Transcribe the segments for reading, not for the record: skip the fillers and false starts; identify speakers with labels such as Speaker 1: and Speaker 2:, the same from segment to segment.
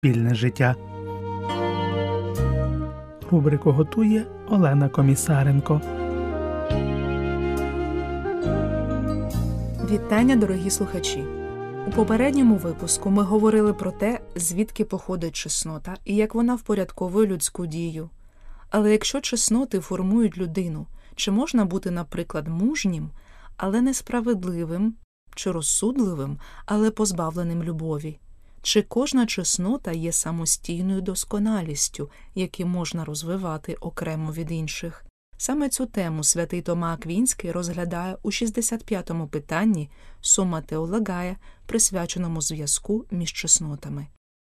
Speaker 1: спільне життя. Рубрику готує Олена Комісаренко.
Speaker 2: Вітання, дорогі слухачі! У попередньому випуску ми говорили про те, звідки походить чеснота і як вона впорядковує людську дію. Але якщо чесноти формують людину, чи можна бути, наприклад, мужнім, але несправедливим, чи розсудливим, але позбавленим любові? Чи кожна чеснота є самостійною досконалістю, яку можна розвивати окремо від інших? Саме цю тему святий Тома Аквінський розглядає у 65-му питанні Summa Theologiae, присвяченому зв'язку між чеснотами.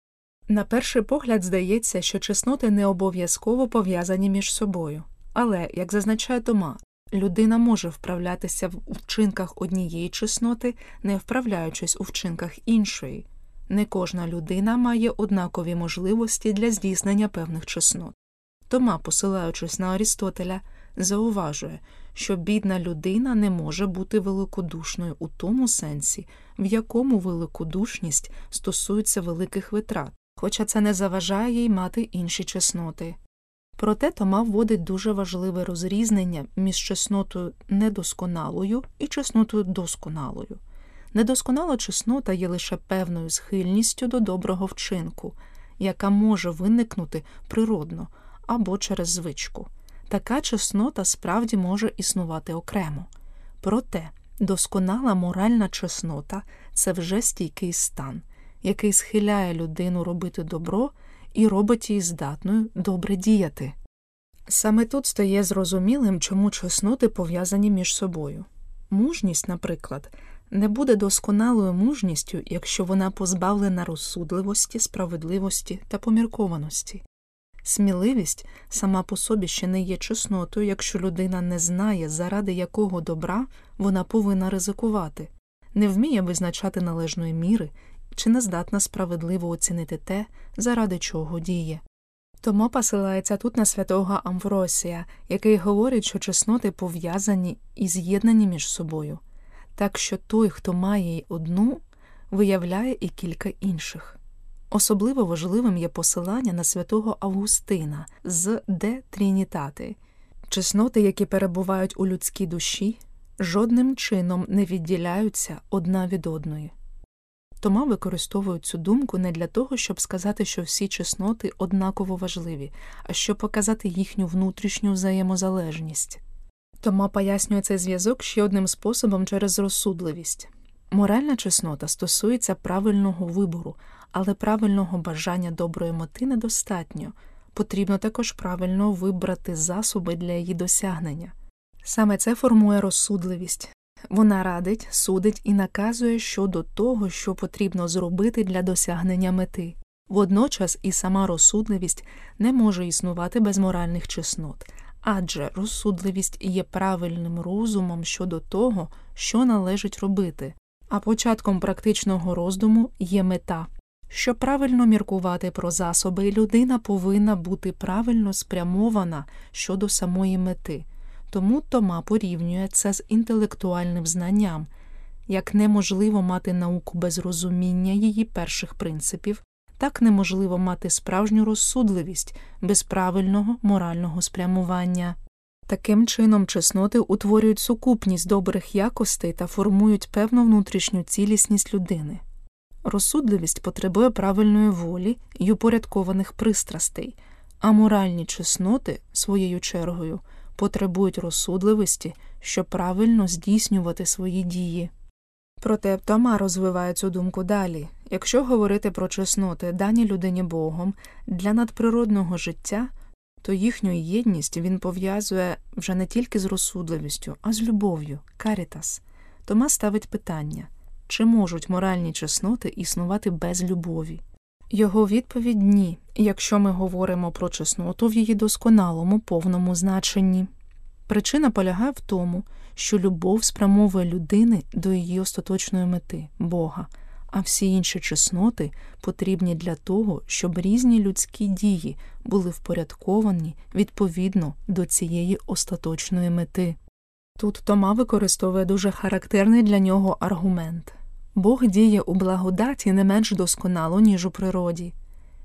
Speaker 2: На перший погляд здається, що чесноти не обов'язково пов'язані між собою. Але, як зазначає Тома, людина може вправлятися в вчинках однієї чесноти, не вправляючись у вчинках іншої. Не кожна людина має однакові можливості для здійснення певних чеснот. Тома, посилаючись на Арістотеля, зауважує, що бідна людина не може бути великодушною у тому сенсі, в якому великодушність стосується великих витрат, хоча це не заважає їй мати інші чесноти. Проте Тома вводить дуже важливе розрізнення між чеснотою недосконалою і чеснотою досконалою. Недосконала чеснота є лише певною схильністю до доброго вчинку, яка може виникнути природно або через звичку. Така чеснота справді може існувати окремо. Проте досконала моральна чеснота – це вже стійкий стан, який схиляє людину робити добро і робить її здатною добре діяти. Саме тут стає зрозумілим, чому чесноти пов'язані між собою. Мужність, наприклад, не буде досконалою мужністю, якщо вона позбавлена розсудливості, справедливості та поміркованості. Сміливість сама по собі ще не є чеснотою, якщо людина не знає, заради якого добра вона повинна ризикувати, не вміє визначати належної міри чи не здатна справедливо оцінити те, заради чого діє. Тома посилається тут на святого Амвросія, який говорить, що чесноти пов'язані і з'єднані між собою, так що той, хто має одну, виявляє і кілька інших. Особливо важливим є посилання на святого Августина з «De Trinitate». Чесноти, які перебувають у людській душі, жодним чином не відділяються одна від одної. Тома використовує цю думку не для того, щоб сказати, що всі чесноти однаково важливі, а щоб показати їхню внутрішню взаємозалежність. Тома пояснює цей зв'язок ще одним способом через розсудливість. Моральна чеснота стосується правильного вибору, але правильного бажання доброї мети недостатньо. Потрібно також правильно вибрати засоби для її досягнення. Саме це формує розсудливість. Вона радить, судить і наказує щодо того, що потрібно зробити для досягнення мети. Водночас і сама розсудливість не може існувати без моральних чеснот, адже розсудливість є правильним розумом щодо того, що належить робити, а початком практичного роздуму є мета. Щоб правильно міркувати про засоби, людина повинна бути правильно спрямована щодо самої мети. Тому Тома порівнює це з інтелектуальним знанням. Як неможливо мати науку без розуміння її перших принципів, так неможливо мати справжню розсудливість без правильного морального спрямування. Таким чином, чесноти утворюють сукупність добрих якостей та формують певну внутрішню цілісність людини. Розсудливість потребує правильної волі й упорядкованих пристрастей, а моральні чесноти, своєю чергою, потребують розсудливості, щоб правильно здійснювати свої дії. Проте Тома розвиває цю думку далі. Якщо говорити про чесноти, дані людині Богом, для надприродного життя, то їхню єдність він пов'язує вже не тільки з розсудливістю, а з любов'ю, карітас. Тома ставить питання, чи можуть моральні чесноти існувати без любові? Його відповідь – ні, якщо ми говоримо про чесноту в її досконалому, повному значенні. Причина полягає в тому, що любов спрямовує людини до її остаточної мети – Бога, а всі інші чесноти потрібні для того, щоб різні людські дії були впорядковані відповідно до цієї остаточної мети. Тут Тома використовує дуже характерний для нього аргумент. Бог діє у благодаті не менш досконало, ніж у природі.